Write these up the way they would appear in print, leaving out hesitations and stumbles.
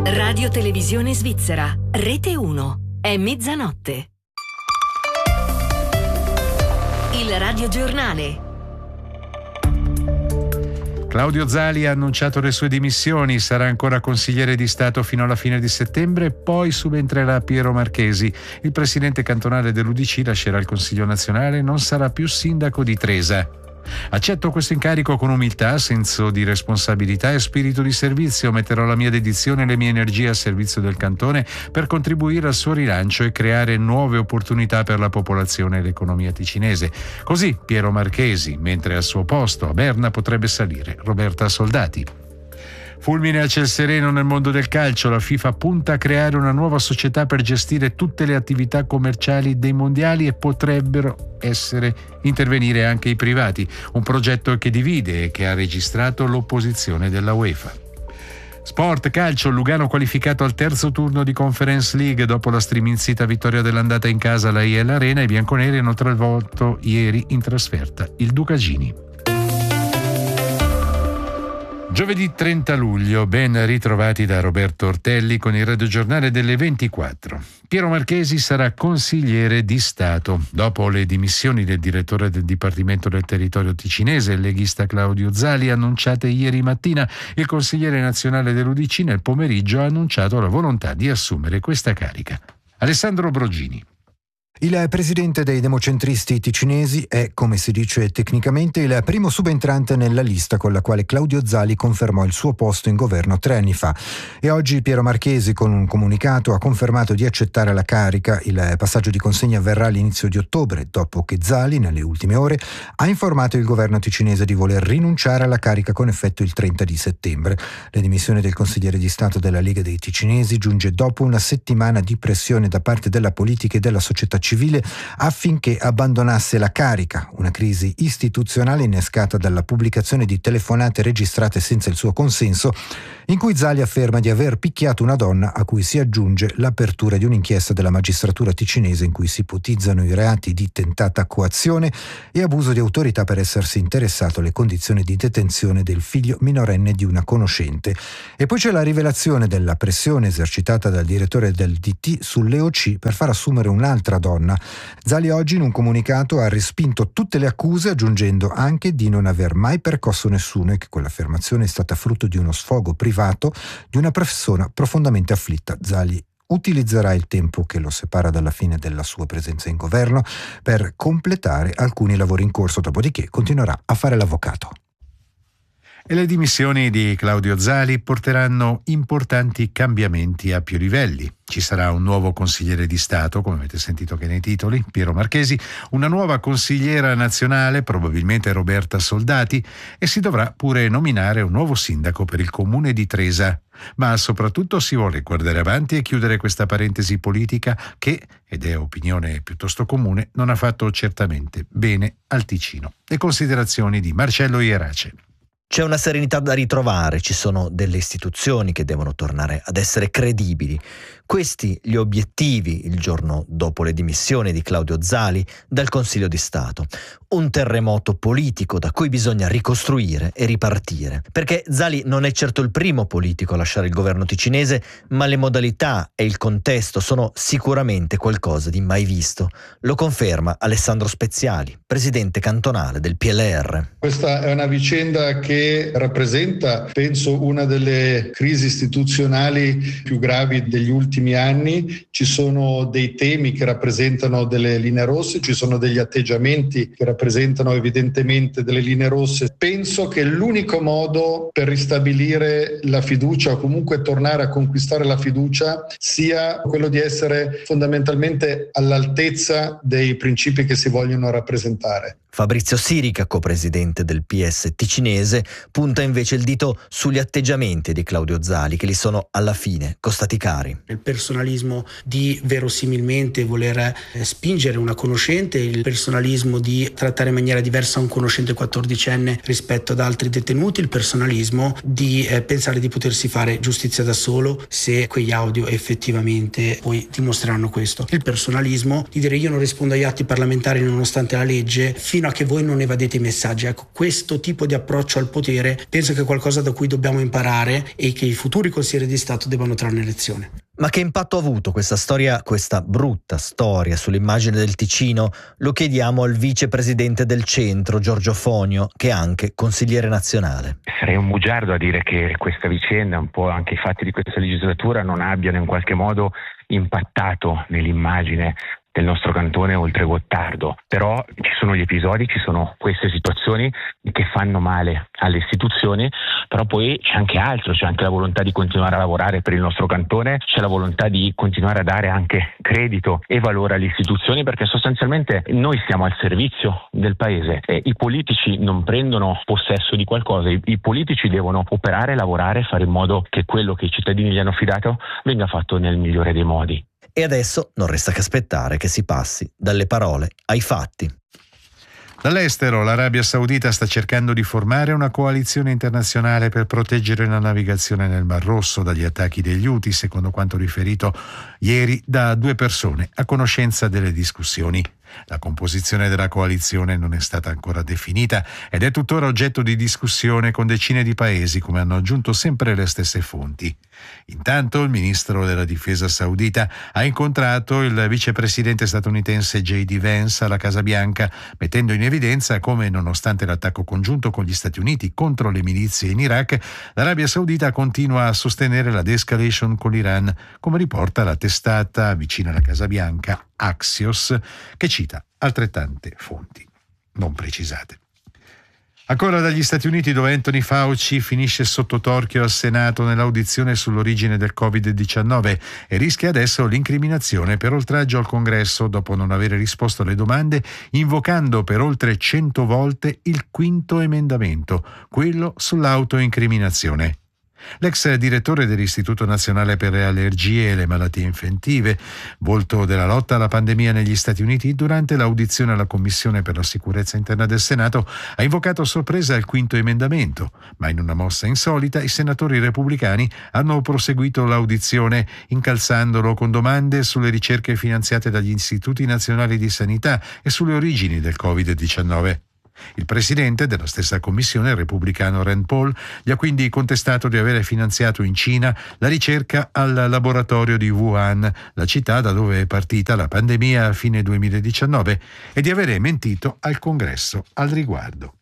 Radio Televisione Svizzera, Rete 1, è mezzanotte. Il radiogiornale. Claudio Zali ha annunciato le sue dimissioni, sarà ancora consigliere di Stato fino alla fine di settembre, poi subentrerà Piero Marchesi. Il presidente cantonale dell'UDC lascerà il Consiglio nazionale e non sarà più sindaco di Tresa. Accetto questo incarico con umiltà, senso di responsabilità e spirito di servizio. Metterò la mia dedizione e le mie energie a servizio del cantone per contribuire al suo rilancio e creare nuove opportunità per la popolazione e l'economia ticinese. Così Piero Marchesi, mentre al suo posto a Berna potrebbe salire Roberta Soldati. Fulmine a ciel sereno nel mondo del calcio, la FIFA punta a creare una nuova società per gestire tutte le attività commerciali dei mondiali e potrebbero intervenire anche i privati, un progetto che divide e che ha registrato l'opposizione della UEFA. Sport, calcio, Lugano qualificato al terzo turno di Conference League dopo la striminzita vittoria dell'andata in casa alla IL Arena. I bianconeri hanno travolto ieri in trasferta il Ducagini. Giovedì 30 luglio, ben ritrovati da Roberto Ortelli con il radiogiornale delle 24. Piero Marchesi sarà consigliere di Stato. Dopo le dimissioni del direttore del Dipartimento del Territorio ticinese, il leghista Claudio Zali, annunciate ieri mattina, il consigliere nazionale dell'UDC nel pomeriggio ha annunciato la volontà di assumere questa carica. Alessandro Brogini. Il presidente dei democentristi ticinesi è, come si dice tecnicamente, il primo subentrante nella lista con la quale Claudio Zali confermò il suo posto in governo 3 anni fa. E oggi Piero Marchesi, con un comunicato, ha confermato di accettare la carica. Il passaggio di consegna avverrà all'inizio di ottobre, dopo che Zali, nelle ultime ore, ha informato il governo ticinese di voler rinunciare alla carica con effetto il 30 di settembre. Le dimissioni del consigliere di Stato della Lega dei Ticinesi giunge dopo una settimana di pressione da parte della politica e della società civile affinché abbandonasse la carica, una crisi istituzionale innescata dalla pubblicazione di telefonate registrate senza il suo consenso, in cui Zali afferma di aver picchiato una donna, a cui si aggiunge l'apertura di un'inchiesta della magistratura ticinese in cui si ipotizzano i reati di tentata coazione e abuso di autorità per essersi interessato alle condizioni di detenzione del figlio minorenne di una conoscente. E poi c'è la rivelazione della pressione esercitata dal direttore del DT sull'EOC per far assumere un'altra donna. Zali oggi in un comunicato ha respinto tutte le accuse, aggiungendo anche di non aver mai percosso nessuno e che quell'affermazione è stata frutto di uno sfogo privato di una persona profondamente afflitta. Zali utilizzerà il tempo che lo separa dalla fine della sua presenza in governo per completare alcuni lavori in corso, dopodiché continuerà a fare l'avvocato. E le dimissioni di Claudio Zali porteranno importanti cambiamenti a più livelli. Ci sarà un nuovo consigliere di Stato, come avete sentito anche nei titoli, Piero Marchesi, una nuova consigliera nazionale, probabilmente Roberta Soldati, e si dovrà pure nominare un nuovo sindaco per il comune di Tresa. Ma soprattutto si vuole guardare avanti e chiudere questa parentesi politica che, ed è opinione piuttosto comune, non ha fatto certamente bene al Ticino. Le considerazioni di Marcello Ierace. C'è una serenità da ritrovare, ci sono delle istituzioni che devono tornare ad essere credibili. Questi gli obiettivi il giorno dopo le dimissioni di Claudio Zali dal Consiglio di Stato. Un terremoto politico da cui bisogna ricostruire e ripartire. Perché Zali non è certo il primo politico a lasciare il governo ticinese, ma le modalità e il contesto sono sicuramente qualcosa di mai visto. Lo conferma Alessandro Speziali, presidente cantonale del PLR. Questa è una vicenda che rappresenta, penso, una delle crisi istituzionali più gravi degli ultimi anni. Ci sono dei temi che rappresentano delle linee rosse, ci sono degli atteggiamenti che rappresentano evidentemente delle linee rosse. Penso che l'unico modo per ristabilire la fiducia o comunque tornare a conquistare la fiducia sia quello di essere fondamentalmente all'altezza dei principi che si vogliono rappresentare. Fabrizio Sirica, copresidente del PS ticinese, punta invece il dito sugli atteggiamenti di Claudio Zali, che gli sono alla fine costati cari. Il personalismo di verosimilmente voler spingere una conoscente, il personalismo di trattare in maniera diversa un conoscente 14enne rispetto ad altri detenuti, il personalismo di pensare di potersi fare giustizia da solo se quegli audio effettivamente poi dimostreranno questo. Il personalismo di dire io non rispondo agli atti parlamentari nonostante la legge, fino fino a che voi non evadete i messaggi. Ecco, questo tipo di approccio al potere penso che è qualcosa da cui dobbiamo imparare e che i futuri consiglieri di Stato debbano trarne lezione. Ma che impatto ha avuto questa storia, questa brutta storia sull'immagine del Ticino? Lo chiediamo al vicepresidente del centro, Giorgio Fonio, che è anche consigliere nazionale. Sarei un bugiardo a dire che questa vicenda, un po' anche i fatti di questa legislatura, non abbiano in qualche modo impattato nell'immagine del nostro cantone oltre Gottardo. Però ci sono gli episodi, ci sono queste situazioni che fanno male alle istituzioni, però poi c'è anche altro, c'è anche la volontà di continuare a lavorare per il nostro cantone, c'è la volontà di continuare a dare anche credito e valore alle istituzioni, perché sostanzialmente noi siamo al servizio del paese e i politici non prendono possesso di qualcosa, i politici devono operare, lavorare, fare in modo che quello che i cittadini gli hanno affidato venga fatto nel migliore dei modi. E adesso non resta che aspettare che si passi dalle parole ai fatti. Dall'estero, l'Arabia Saudita sta cercando di formare una coalizione internazionale per proteggere la navigazione nel Mar Rosso dagli attacchi degli Houthi, secondo quanto riferito ieri da 2 persone a conoscenza delle discussioni. La composizione della coalizione non è stata ancora definita ed è tuttora oggetto di discussione con decine di paesi, come hanno aggiunto sempre le stesse fonti. Intanto il ministro della difesa saudita ha incontrato il vicepresidente statunitense J.D. Vance alla Casa Bianca, mettendo in evidenza come, nonostante l'attacco congiunto con gli Stati Uniti contro le milizie in Iraq, l'Arabia Saudita continua a sostenere la de-escalation con l'Iran, come riporta la testata vicina alla Casa Bianca Axios, che cita altrettante fonti non precisate. Ancora dagli Stati Uniti, dove Anthony Fauci finisce sotto torchio al Senato nell'audizione sull'origine del Covid-19 e rischia adesso l'incriminazione per oltraggio al Congresso dopo non aver risposto alle domande, invocando per oltre 100 volte il 5º emendamento, quello sull'autoincriminazione. L'ex direttore dell'Istituto Nazionale per le Allergie e le Malattie Infettive, volto della lotta alla pandemia negli Stati Uniti, durante l'audizione alla Commissione per la Sicurezza Interna del Senato ha invocato a sorpresa il 5º emendamento, ma in una mossa insolita i senatori repubblicani hanno proseguito l'audizione incalzandolo con domande sulle ricerche finanziate dagli Istituti Nazionali di Sanità e sulle origini del Covid-19. Il presidente della stessa commissione, il repubblicano Rand Paul, gli ha quindi contestato di avere finanziato in Cina la ricerca al laboratorio di Wuhan, la città da dove è partita la pandemia a fine 2019, e di avere mentito al Congresso al riguardo.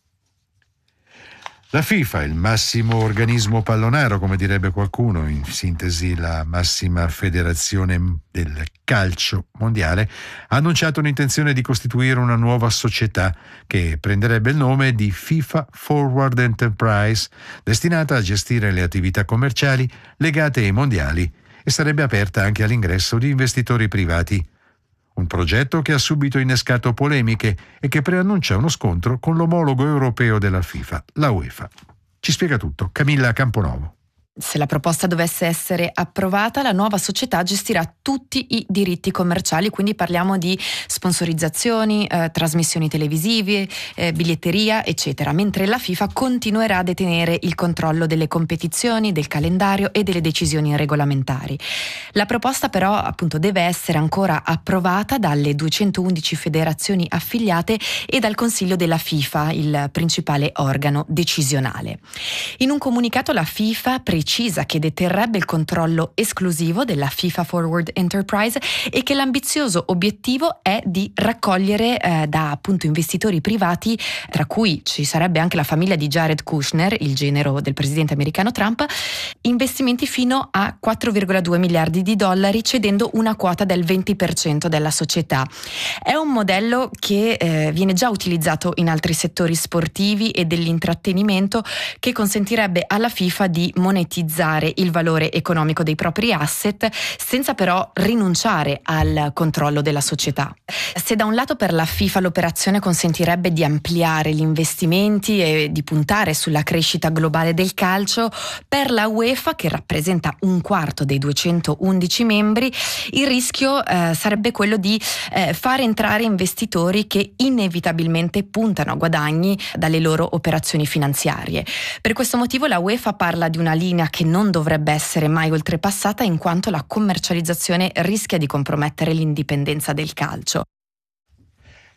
La FIFA, il massimo organismo pallonaro, come direbbe qualcuno, in sintesi la massima federazione del calcio mondiale, ha annunciato l'intenzione di costituire una nuova società che prenderebbe il nome di FIFA Forward Enterprise, destinata a gestire le attività commerciali legate ai mondiali e sarebbe aperta anche all'ingresso di investitori privati. Un progetto che ha subito innescato polemiche e che preannuncia uno scontro con l'omologo europeo della FIFA, la UEFA. Ci spiega tutto Camilla Camponovo. Se la proposta dovesse essere approvata, la nuova società gestirà tutti i diritti commerciali, quindi parliamo di sponsorizzazioni, trasmissioni televisive, biglietteria, eccetera, mentre la FIFA continuerà a detenere il controllo delle competizioni, del calendario e delle decisioni regolamentari. La proposta però appunto deve essere ancora approvata dalle 211 federazioni affiliate e dal Consiglio della FIFA, il principale organo decisionale. In un comunicato la FIFA precisa che deterrebbe il controllo esclusivo della FIFA Forward Enterprise e che l'ambizioso obiettivo è di raccogliere da appunto investitori privati, tra cui ci sarebbe anche la famiglia di Jared Kushner, il genero del presidente americano Trump, investimenti fino a 4,2 miliardi di dollari, cedendo una quota del 20% della società. È un modello che viene già utilizzato in altri settori sportivi e dell'intrattenimento, che consentirebbe alla FIFA di monetizzare il valore economico dei propri asset senza però rinunciare al controllo della società. Se da un lato per la FIFA l'operazione consentirebbe di ampliare gli investimenti e di puntare sulla crescita globale del calcio, per la UEFA, che rappresenta un quarto dei 211 membri, il rischio sarebbe quello di far entrare investitori che inevitabilmente puntano a guadagni dalle loro operazioni finanziarie. Per questo motivo la UEFA parla di una linea che non dovrebbe essere mai oltrepassata, in quanto la commercializzazione rischia di compromettere l'indipendenza del calcio.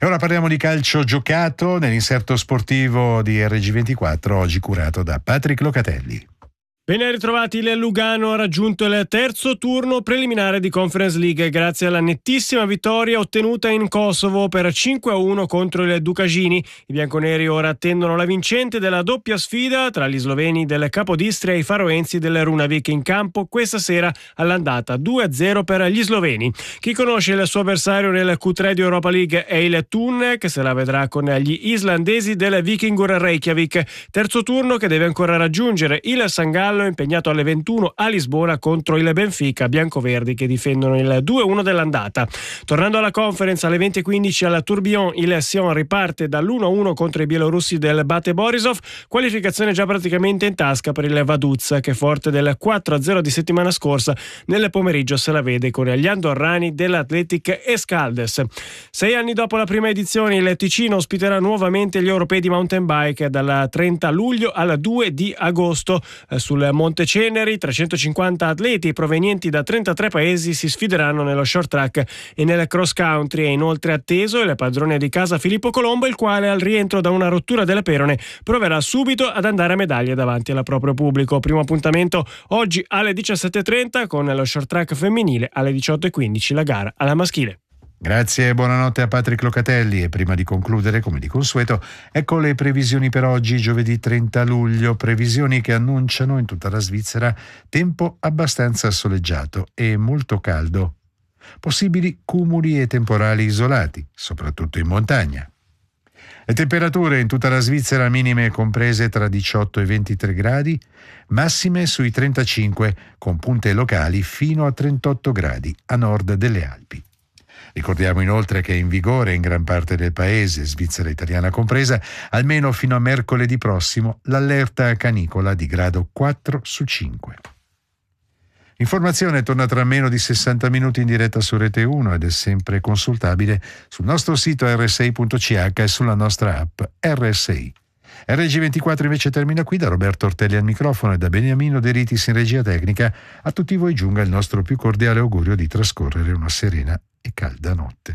E ora parliamo di calcio giocato nell'inserto sportivo di RG24, oggi curato da Patrick Locatelli. Ben ritrovati, il Lugano ha raggiunto il terzo turno preliminare di Conference League grazie alla nettissima vittoria ottenuta in Kosovo per 5-1 contro il Dukagini. I bianconeri ora attendono la vincente della doppia sfida tra gli sloveni del Capodistria e i faroensi del Runavik in campo questa sera all'andata 2-0 per gli sloveni. Chi conosce il suo avversario nel Q3 di Europa League è il Thun, che se la vedrà con gli islandesi del Vikingur Reykjavik. Terzo turno che deve ancora raggiungere il San Gallo, impegnato alle 21 a Lisbona contro il Benfica, biancoverdi che difendono il 2-1 dell'andata. Tornando alla Conference, alle 20:15 alla Tourbillon il Sion riparte dall'1-1 contro i bielorussi del Bate Borisov, qualificazione già praticamente in tasca per il Vaduz, che forte del 4-0 di settimana scorsa nel pomeriggio se la vede con gli andorrani dell'Athletic Escaldes. 6 anni dopo la prima edizione il Ticino ospiterà nuovamente gli europei di mountain bike dal 30 luglio al 2 di agosto. Sul Monte Ceneri 350 atleti provenienti da 33 paesi si sfideranno nello short track e nel cross country. È inoltre atteso il padrone di casa Filippo Colombo, il quale al rientro da una rottura della perone proverà subito ad andare a medaglie davanti al proprio pubblico. Primo appuntamento oggi alle 17:30 con lo short track femminile, alle 18:15 la gara alla maschile. Grazie e buonanotte a Patrick Locatelli. E prima di concludere, come di consueto, ecco le previsioni per oggi, giovedì 30 luglio, previsioni che annunciano in tutta la Svizzera tempo abbastanza soleggiato e molto caldo. Possibili cumuli e temporali isolati, soprattutto in montagna. Le temperature in tutta la Svizzera minime comprese tra 18 e 23 gradi, massime sui 35, con punte locali fino a 38 gradi a nord delle Alpi. Ricordiamo inoltre che è in vigore in gran parte del paese, Svizzera italiana compresa, almeno fino a mercoledì prossimo, l'allerta canicola di grado 4 su 5. L'informazione torna tra meno di 60 minuti in diretta su Rete 1 ed è sempre consultabile sul nostro sito rsi.ch e sulla nostra app RSI. RG24 invece termina qui. Da Roberto Ortelli al microfono e da Beniamino De Ritis in regia tecnica. A tutti voi giunga il nostro più cordiale augurio di trascorrere una serena e calda notte.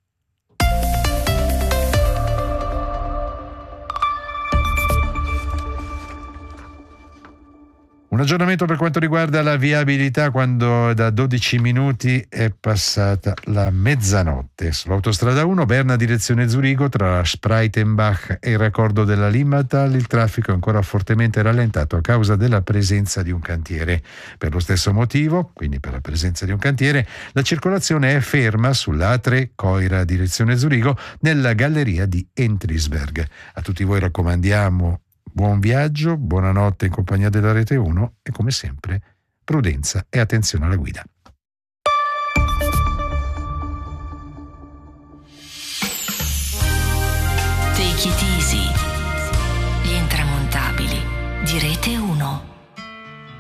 Un aggiornamento per quanto riguarda la viabilità quando da 12 minuti è passata la mezzanotte. Sull'autostrada 1 Berna direzione Zurigo tra Spreitenbach e il raccordo della Limmatal il traffico è ancora fortemente rallentato a causa della presenza di un cantiere. Per lo stesso motivo, quindi per la presenza di un cantiere, la circolazione è ferma sull'A3 Coira direzione Zurigo nella galleria di Entrisberg. A tutti voi raccomandiamo buon viaggio, buonanotte in compagnia della Rete 1 e come sempre prudenza e attenzione alla guida. Take it easy.